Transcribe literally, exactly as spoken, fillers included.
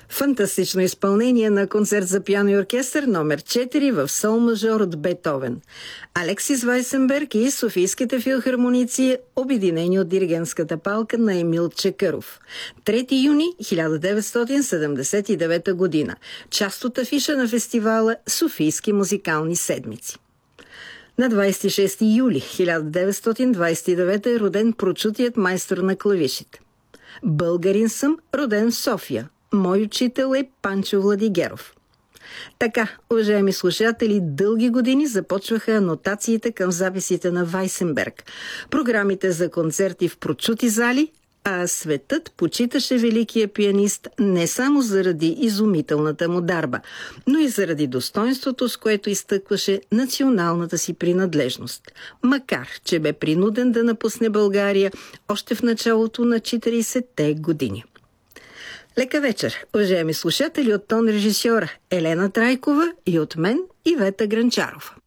Фантастично изпълнение на концерт за пиано и оркестър номер четири в сол мажор от Бетовен. Алексис Вайсенберг и Софийските филхармоници, обединени от диригентската палка на Емил Чакъров. трети юни хиляда деветстотин седемдесет и девета година. Част от афиша на фестивала Софийски музикални седмици. На двадесет и шести юли хиляда деветстотин двадесет и девета е роден прочутият майстор на клавишите. Българин съм, роден в София. Мой учител е Панчо Владигеров. Така, уважаеми слушатели, дълги години започваха анотациите към записите на Вайсенберг, програмите за концерти в прочути зали, а светът почиташе великия пианист не само заради изумителната му дарба, но и заради достоинството, с което изтъкваше националната си принадлежност, макар че бе принуден да напусне България още в началото на четиридесетте години. Лека вечер, уважаеми слушатели, от тон режисьора Елена Трайкова и от мен Ивета Гранчарова.